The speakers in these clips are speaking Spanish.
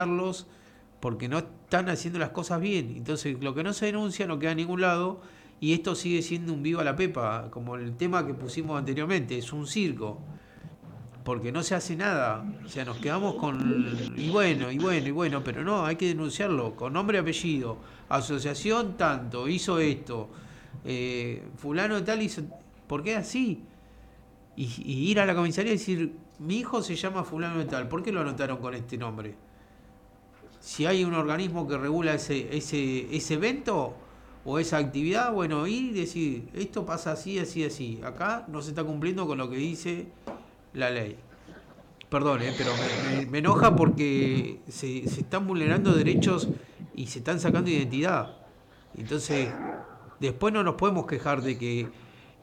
porque no están haciendo las cosas bien. Entonces, lo que no se denuncia no queda en ningún lado y esto sigue siendo un viva la pepa, como el tema que pusimos anteriormente, es un circo, porque no se hace nada. O sea, nos quedamos con y bueno, pero no, hay que denunciarlo con nombre y apellido. Asociación tanto, hizo esto. Fulano de tal hizo. ¿Por qué así? Y ir a la comisaría y decir, mi hijo se llama fulano de tal, ¿por qué lo anotaron con este nombre? Si hay un organismo que regula ese evento o esa actividad, bueno, y decir, esto pasa así, así, así. Acá no se está cumpliendo con lo que dice la ley. Perdón, pero me enoja porque se están vulnerando derechos y se están sacando identidad. Entonces, después no nos podemos quejar de que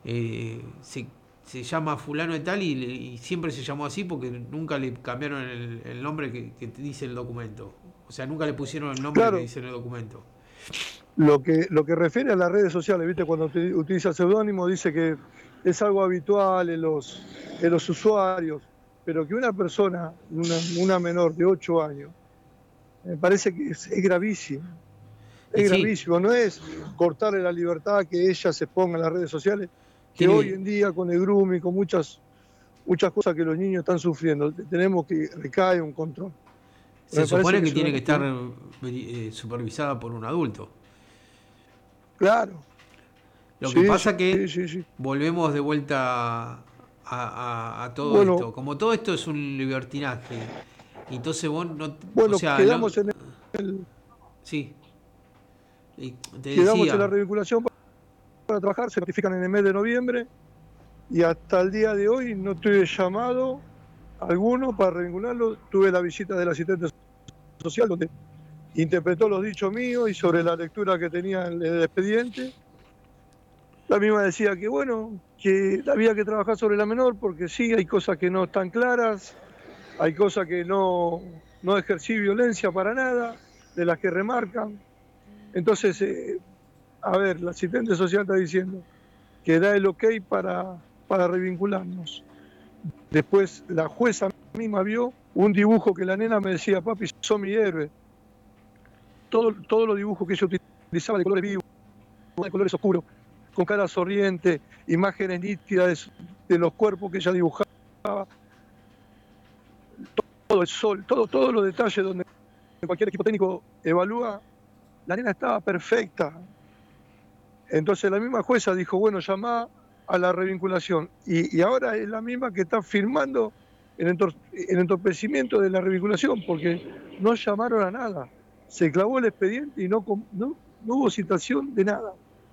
se llama fulano de tal y siempre se llamó así porque nunca le cambiaron el nombre que dice el documento. O sea, nunca le pusieron el nombre que Claro, dice en el documento. lo que refiere a las redes sociales, ¿viste? Cuando utiliza seudónimo, dice que es algo habitual en los usuarios, pero que una persona, una menor de 8 años, me parece que es gravísimo. Y Es sí, gravísimo, no es cortarle la libertad que ella se ponga en las redes sociales, que hoy tiene, en día con el grooming, con muchas cosas que los niños están sufriendo, tenemos que recaer un control. se Me parece supone que que es una tiene que estar cuestión, supervisada por un adulto. claro, Lo que sí, pasa sí, que sí, sí. volvemos de vuelta a todo Bueno, esto. Como todo esto es un libertinaje, entonces vos no, o bueno, sea, no, sí, y te quedamos en la decía, revinculación para trabajar, se notifican en el mes de noviembre y hasta el día de hoy no tuve llamado alguno para revincularlo. Tuve la visita del asistente social donde interpretó los dichos míos y sobre la lectura que tenía en el expediente. La misma decía que, bueno, que había que trabajar sobre la menor porque sí, hay cosas que no están claras, hay cosas que no ejercí violencia para nada, de las que remarcan. Entonces, a ver, la asistente social está diciendo que da el ok para revincularnos. Después, la jueza misma vio un dibujo que la nena me decía, papi, sos mi héroe. Todos los dibujos que ella utilizaba de colores vivos, de colores oscuros, con cara sonriente, imágenes nítidas de los cuerpos que ella dibujaba, todo el sol, todos los detalles donde cualquier equipo técnico evalúa, la nena estaba perfecta. Entonces la misma jueza dijo, bueno, llamá a la revinculación. Y ahora es la misma que está firmando el entorpecimiento de la revinculación, porque no llamaron a nada. Se clavó el expediente y no hubo citación de nada.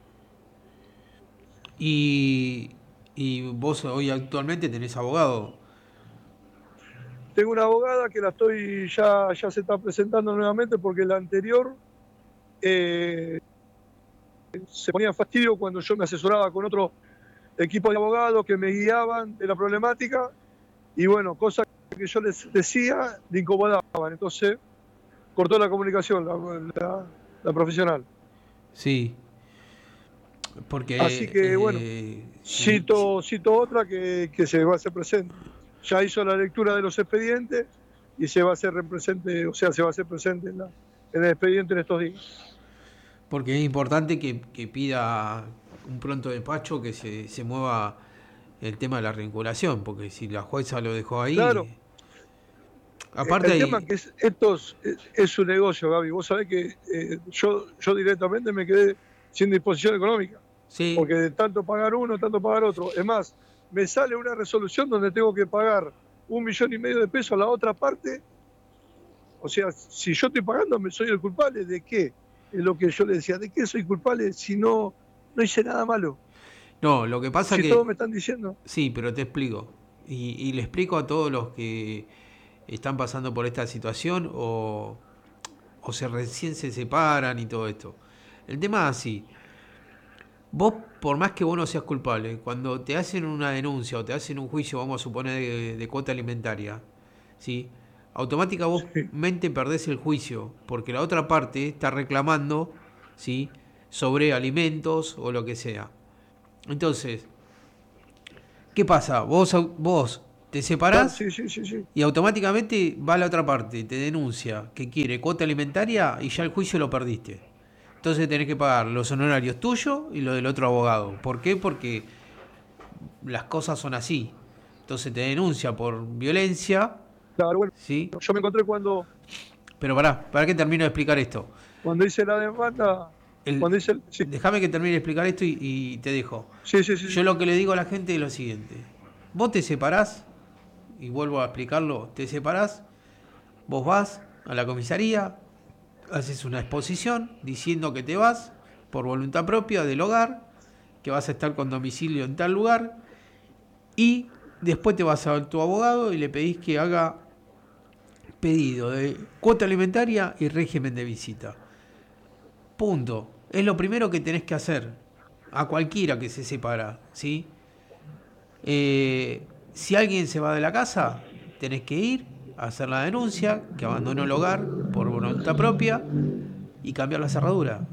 y, y vos hoy actualmente tenés abogado. Tengo una abogada que ya se está presentando nuevamente porque la anterior eh, se ponía fastidio cuando yo me asesoraba con otro equipo de abogados que me guiaban de la problemática y bueno, cosas que yo les decía le incomodaban. Entonces cortó la comunicación, la profesional. Sí, Así porque que bueno, cito otra que se va a hacer presente. Ya hizo la lectura de los expedientes y se va a hacer presente, o sea, se va a hacer presente en el expediente en estos días. porque es importante que pida un pronto despacho que se mueva el tema de la revinculación, porque si la jueza lo dejó Claro, ahí, aparte el tema hay, que es su negocio, Gaby. Vos sabés que yo directamente me quedé sin disposición económica, sí, porque de tanto pagar uno, tanto pagar otro. Es más, me sale una resolución donde tengo que pagar 1,5 millones de pesos a la otra parte. O sea, si yo estoy pagando, me soy el culpable de qué. Es lo que yo le decía, ¿de qué soy culpable si no hice nada malo? no, lo que pasa Si todos que, me están diciendo. sí, pero te explico, y le explico a todos los que están pasando por esta situación o recién se separan y todo esto. El tema es así. Vos, por más que vos no seas culpable, cuando te hacen una denuncia o te hacen un juicio, vamos a suponer, de cuota alimentaria, ¿sí? Sí, Automáticamente perdés el juicio, porque la otra parte está reclamando, ¿sí? Sobre alimentos o lo que sea. Entonces, ¿qué pasa? Vos Te separás Sí, sí, sí, sí. y automáticamente va a la otra parte, te denuncia que quiere cuota alimentaria y ya el juicio lo perdiste. Entonces tenés que pagar los honorarios tuyos y los del otro abogado. ¿Por qué? Porque las cosas son así. Entonces te denuncia por violencia, Claro, bueno, ¿sí? yo me encontré Pero para que termino de explicar esto. cuando hice la demanda, El, cuando hice, sí, Déjame que termine de explicar esto y te dejo. sí, sí, sí, Yo sí. lo que le digo a la gente es lo siguiente. Vos te separás, y vuelvo a explicarlo, te separás, vos vas a la comisaría, haces una exposición diciendo que te vas por voluntad propia del hogar, que vas a estar con domicilio en tal lugar, y después te vas a tu abogado y le pedís que haga pedido de cuota alimentaria y régimen de visita. Punto. Es lo primero que tenés que hacer. A cualquiera que se separa, ¿sí? Si alguien se va de la casa, tenés que ir a hacer la denuncia, que abandonó el hogar por voluntad propia y cambiar la cerradura.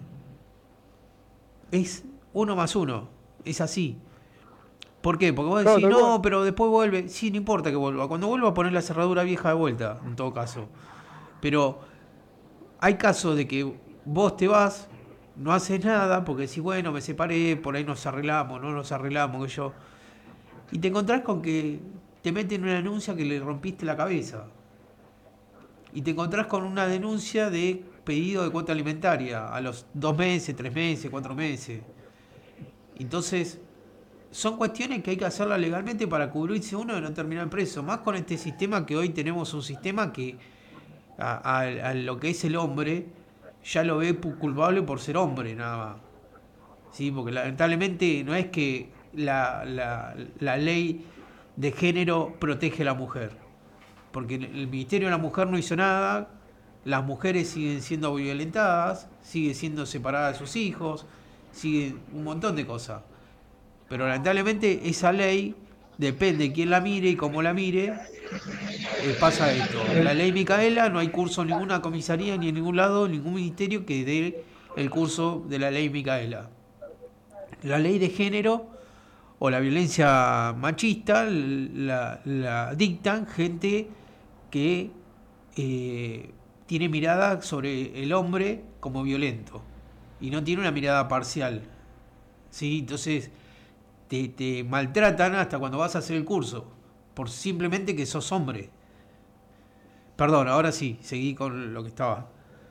Es uno más uno. Es así. ¿Por qué? Porque vos Claro, decís, tal cual. no, pero después vuelve. Sí, no importa que vuelva. Cuando vuelva a poner la cerradura vieja de vuelta, en todo caso. Pero hay casos de que vos te vas, no haces nada, porque decís, bueno, me separé, por ahí nos arreglamos, no nos arreglamos, que yo. Y te encontrás con que te meten una denuncia que le rompiste la cabeza. Y te encontrás con una denuncia de pedido de cuota alimentaria a los 2 meses, 3 meses, 4 meses. Entonces, son cuestiones que hay que hacerlas legalmente para cubrirse uno de no terminar preso. Más con este sistema que hoy tenemos un sistema que a lo que es el hombre ya lo ve culpable por ser hombre, nada más. ¿Sí? Porque lamentablemente no es que la ley de género protege a la mujer. Porque el Ministerio de la Mujer no hizo nada, las mujeres siguen siendo violentadas, siguen siendo separadas de sus hijos, siguen un montón de cosas. Pero lamentablemente esa ley, depende de quién la mire y cómo la mire, pasa esto. La ley Micaela, no hay curso en ninguna comisaría ni en ningún lado, en ningún ministerio que dé el curso de la ley Micaela. La ley de género o la violencia machista la dictan gente que tiene mirada sobre el hombre como violento y no tiene una mirada parcial. ¿Sí? Entonces te maltratan hasta cuando vas a hacer el curso, por simplemente que sos hombre. Perdón, ahora sí, seguí con lo que estaba.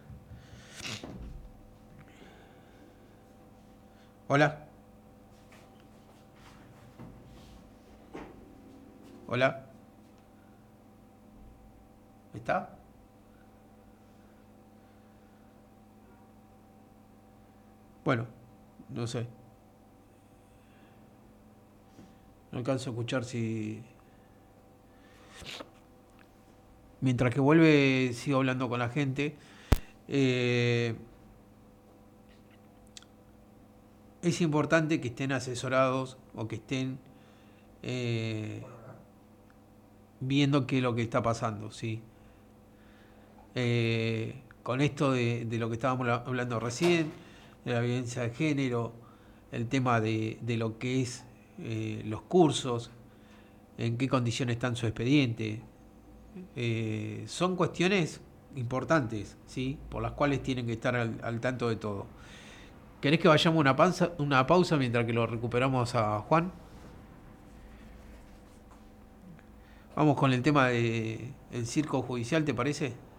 Hola. Hola. ¿Está? Bueno, no sé. No alcanzo a escuchar si... Mientras que vuelve, sigo hablando con la gente. Eh, es importante que estén asesorados o que estén eh, viendo qué es lo que está pasando, ¿sí? Con esto de lo que estábamos hablando recién, de la violencia de género, el tema de lo que es los cursos, en qué condiciones está en su expediente, son cuestiones importantes, ¿sí? Por las cuales tienen que estar al tanto de todo. ¿Querés que vayamos a una pausa mientras que lo recuperamos a Juan? Vamos con el tema del circo judicial, ¿te parece?